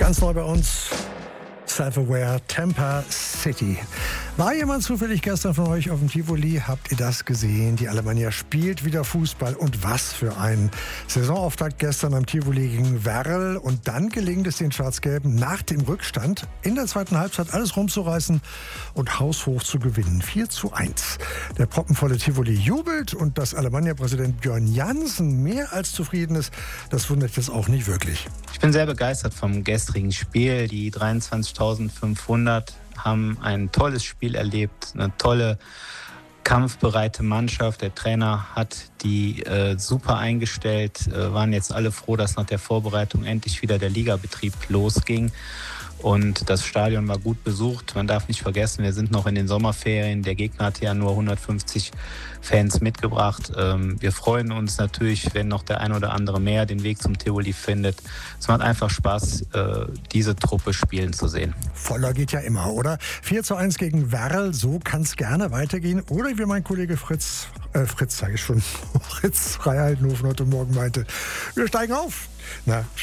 Ganz neu bei uns, Self-Aware, Tampa City. War jemand zufällig gestern von euch auf dem Tivoli? Habt ihr das gesehen? Die Alemannia spielt wieder Fußball und was für ein Saisonauftakt gestern am Tivoli gegen Werl. Und dann gelingt es den Schwarz-Gelben nach dem Rückstand in der zweiten Halbzeit alles rumzureißen und haushoch zu gewinnen. 4:1. Der proppenvolle Tivoli jubelt und dass Alemannia-Präsident Björn Jansen mehr als zufrieden ist, das wundert jetzt auch nicht wirklich. Ich bin sehr begeistert vom gestrigen Spiel. Die 23.500 haben ein tolles Spiel erlebt, eine tolle, kampfbereite Mannschaft. Der Trainer hat die super eingestellt, waren jetzt alle froh, dass nach der Vorbereitung endlich wieder der Ligabetrieb losging. Und das Stadion war gut besucht. Man darf nicht vergessen, wir sind noch in den Sommerferien. Der Gegner hat ja nur 150 Fans mitgebracht. Wir freuen uns natürlich, wenn noch der ein oder andere mehr den Weg zum Tivoli findet. Es macht einfach Spaß, diese Truppe spielen zu sehen. Voller geht ja immer, oder? 4:1 gegen Werl, so kann es gerne weitergehen. Oder wie mein Kollege Fritz Freihaltenhofen heute Morgen meinte, wir steigen auf. Na,